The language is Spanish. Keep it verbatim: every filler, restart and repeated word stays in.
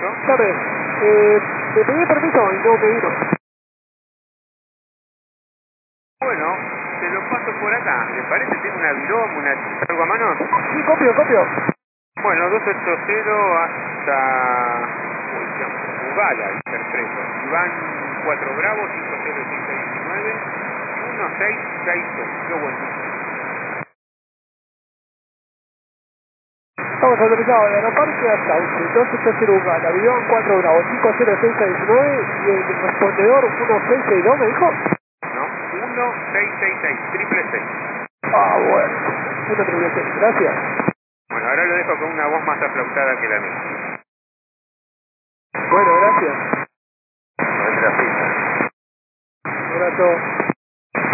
Tarde. Eh, me pedí permiso y no me vino. Bueno, te lo paso por acá. ¿Le parece? Tengo una viroma, una algo a mano. Sí, copio, copio. Bueno, doscientos ochenta hasta... Uy, ya, Ugala, interpreto. Iván cuatro Bravo, cinco cero cinco uno nueve, uno seis seis seis. Qué bueno. Estamos autorizados de Aeroparque hasta doscientos ochenta Ugala, avión cuatro Bravo, cinco cero seis seis nueve y el respondedor uno seis seis dos, ¿me dijo? No, uno seis seis seis, triple seis. Ah, bueno. Una triple seis, gracias. Bueno, ahora lo dejo con una voz más aflautada que la mía. Bueno, gracias. No es la pista. Un abrazo.